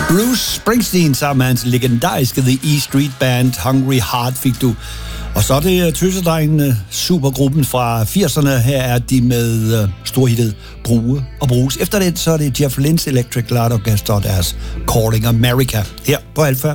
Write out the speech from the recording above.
Bruce Springsteen sammen med hans legendariske The E Street Band, Hungry Heart fik du. Og så er det tøsedrengene, supergruppen fra 80'erne. Her er de med storhittet Brue og Bruges. Efter det, så er det Jeff Lynne's Electric Light Orchestra og deres Calling America her på Alpha.